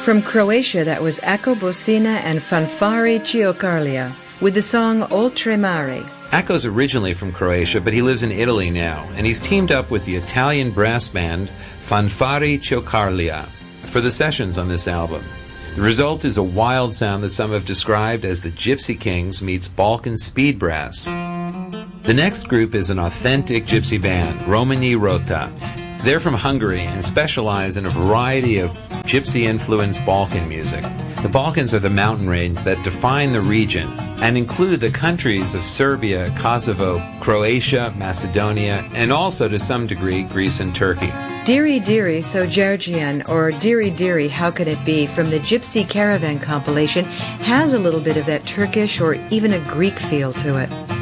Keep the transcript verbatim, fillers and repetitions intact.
From Croatia, that was Ako Bosina and Fanfari Ciocarlia with the song Oltre Mare. Ako's originally from Croatia, but he lives in Italy now, and he's teamed up with the Italian brass band Fanfari Ciocarlia for the sessions on this album. The result is a wild sound that some have described as the Gypsy Kings meets Balkan speed brass. The next group is an authentic gypsy band, Romani Rota. They're from Hungary and specialize in a variety of gypsy-influenced Balkan music. The Balkans are the mountain range that define the region and include the countries of Serbia, Kosovo, Croatia, Macedonia, and also to some degree Greece and Turkey. Diri Diri So Georgian, or Diri Diri How Can It Be, from the Gypsy Caravan compilation, has a little bit of that Turkish or even a Greek feel to it.